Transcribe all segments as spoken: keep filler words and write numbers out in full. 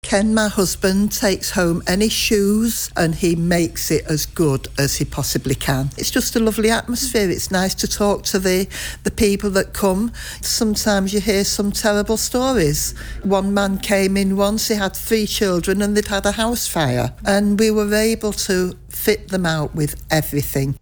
weekend, my husband takes home any shoes and he makes it as good as he possibly can. It's just a lovely atmosphere. It's nice to talk to the, the people that come. Sometimes you hear some terrible stories. One man came in once, he had three children and they'd had a house fire, and we were able to fit them out with everything.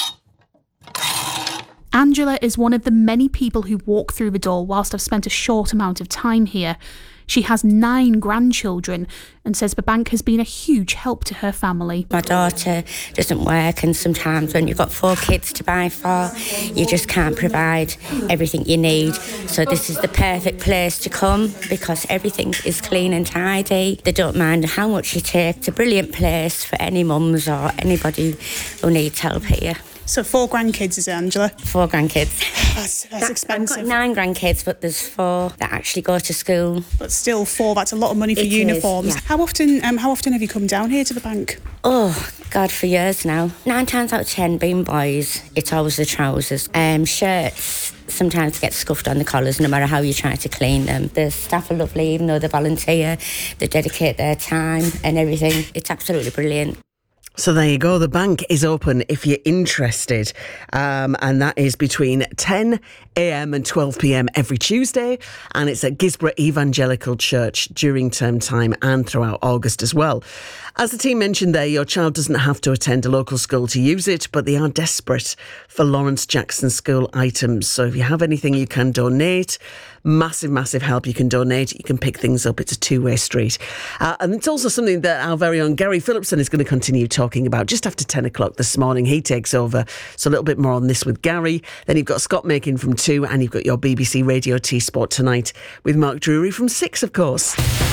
Angela is one of the many people who walk through the door whilst I've spent a short amount of time here. She has nine grandchildren and says the bank has been a huge help to her family. My daughter doesn't work, and sometimes when you've got four kids to buy for, you just can't provide everything you need. So this is the perfect place to come because everything is clean and tidy. They don't mind how much you take. It's a brilliant place for any mums or anybody who needs help here. So four grandkids, is it, Angela? Four grandkids. That's, that's that, expensive. I've got nine grandkids, but there's four that actually go to school. But still, four, that's a lot of money for It uniforms. is, yeah. How often um, How often have you come down here to the bank? Oh, God, for years now. Nine times out of ten, being boys, it's always the trousers. Um, shirts sometimes get scuffed on the collars, no matter how you try to clean them. The staff are lovely, even though they volunteer, they dedicate their time and everything. It's absolutely brilliant. So there you go. The bank is open if you're interested. Um, and that is between ten a.m. and twelve p.m. every Tuesday. And it's at Gisborough Evangelical Church during term time and throughout August as well. As the team mentioned there, your child doesn't have to attend a local school to use it, but they are desperate for Lawrence Jackson School items. So if you have anything you can donate, massive, massive help. You can donate, you can pick things up. It's a two-way street. Uh, and it's also something that our very own Gary Phillipson is going to continue talking about just after ten o'clock this morning. He takes over. So a little bit more on this with Gary. Then you've got Scott Makin from two, and you've got your B B C Radio T Sport tonight with Mark Drury from six, of course.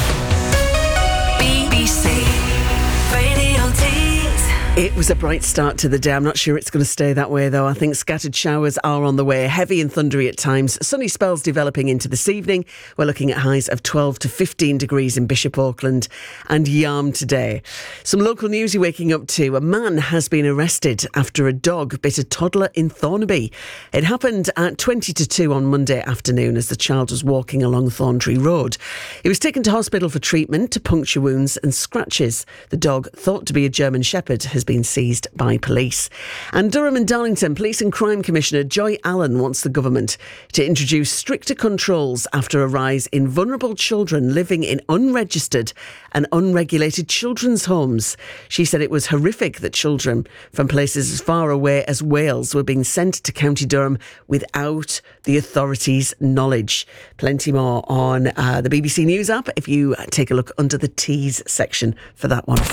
B B C Radio Tees. It was a bright start to the day. I'm not sure it's going to stay that way, though. I think scattered showers are on the way, heavy and thundery at times. Sunny spells developing into this evening. We're looking at highs of twelve to fifteen degrees in Bishop Auckland and Yarm today. Some local news you're waking up to. A man has been arrested after a dog bit a toddler in Thornaby. It happened at twenty to two on Monday afternoon as the child was walking along Thorntree Road. He was taken to hospital for treatment to puncture wounds and scratches. The dog, thought to be a German Shepherd, has been seized by police. And Durham and Darlington Police and Crime Commissioner Joy Allen wants the government to introduce stricter controls after a rise in vulnerable children living in unregistered and unregulated children's homes. She said it was horrific that children from places as far away as Wales were being sent to County Durham without the authorities' knowledge. Plenty more on uh, the B B C News app if you take a look under the Tees section for that one.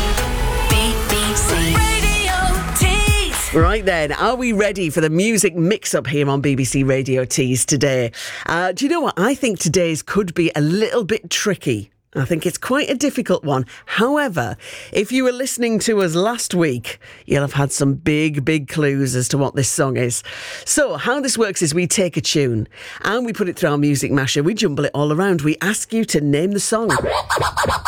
Right then, are we ready for the music mix-up here on B B C Radio Tees today? Uh, do you know what? I think today's could be a little bit tricky. I think it's quite a difficult one. However, if you were listening to us last week, you'll have had some big, big clues as to what this song is. So how this works is we take a tune and we put it through our music masher. We jumble it all around. We ask you to name the song.